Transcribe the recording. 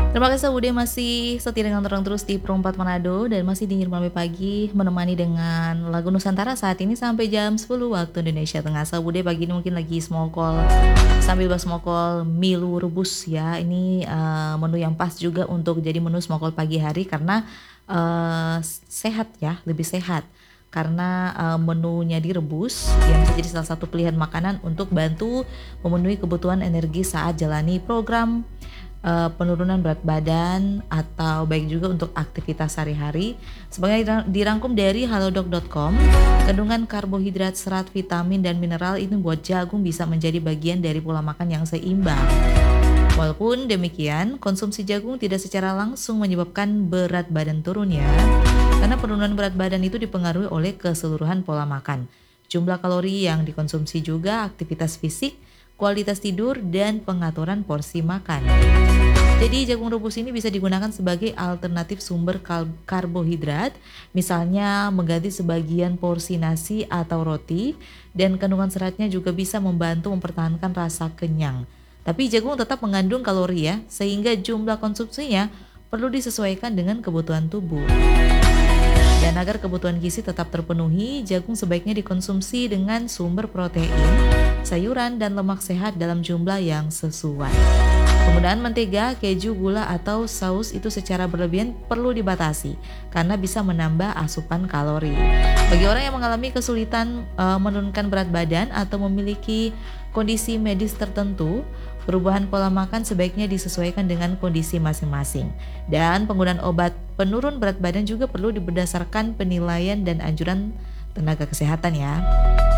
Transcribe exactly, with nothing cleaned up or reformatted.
Terima kasih Bude masih setia dengan orang terus di Pro empat Manado dan masih di Ngirmame Pagi menemani dengan lagu Nusantara saat ini sampai jam sepuluh waktu Indonesia Tengah. So Bude pagi ini mungkin lagi smokol sambil smokol milu rebus ya. Ini uh, menu yang pas juga untuk jadi menu smokol pagi hari karena uh, sehat ya, lebih sehat. Karena uh, menunya direbus yang bisa jadi salah satu pilihan makanan untuk bantu memenuhi kebutuhan energi saat jalani program Uh, penurunan berat badan atau baik juga untuk aktivitas sehari-hari. Sebagai dirangkum dari halodoc dot com, kandungan karbohidrat, serat, vitamin, dan mineral ini buat jagung bisa menjadi bagian dari pola makan yang seimbang. Walaupun demikian, konsumsi jagung tidak secara langsung menyebabkan berat badan turun ya, karena penurunan berat badan itu dipengaruhi oleh keseluruhan pola makan. Jumlah kalori yang dikonsumsi juga aktivitas fisik, kualitas tidur, dan pengaturan porsi makan. Jadi jagung rebus ini bisa digunakan sebagai alternatif sumber karbohidrat, misalnya mengganti sebagian porsi nasi atau roti, dan kandungan seratnya juga bisa membantu mempertahankan rasa kenyang. Tapi jagung tetap mengandung kalori ya, sehingga jumlah konsumsinya perlu disesuaikan dengan kebutuhan tubuh. Dan agar kebutuhan gizi tetap terpenuhi, jagung sebaiknya dikonsumsi dengan sumber protein, sayuran, dan lemak sehat dalam jumlah yang sesuai. Penggunaan mentega, keju, gula, atau saus itu secara berlebihan perlu dibatasi karena bisa menambah asupan kalori. Bagi orang yang mengalami kesulitan e, menurunkan berat badan atau memiliki kondisi medis tertentu, perubahan pola makan sebaiknya disesuaikan dengan kondisi masing-masing. Dan penggunaan obat penurun berat badan juga perlu berdasarkan penilaian dan anjuran tenaga kesehatan ya.